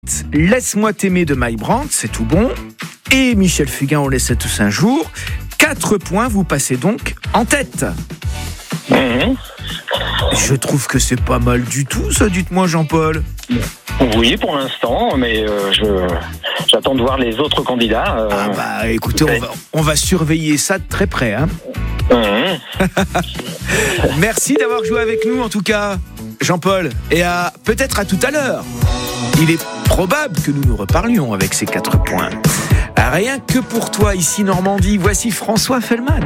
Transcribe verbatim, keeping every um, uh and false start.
Laisse-moi t'aimer de My Brand, c'est tout bon. Et Michel Fugain, on laisse à tous un jour. Quatre points, vous passez donc en tête. Mmh. Je trouve que c'est pas mal du tout, ça, dites-moi Jean-Paul. Oui, pour l'instant, mais euh, je, j'attends de voir les autres candidats. Euh... Ah bah écoutez, on va, on va surveiller ça de très près. Hein. Mmh. Merci d'avoir joué avec nous en tout cas, Jean-Paul. Et à, peut-être à tout à l'heure. Il est probable que nous nous reparlions avec ces quatre points. Rien que pour toi, ici Normandie, voici François Fellman.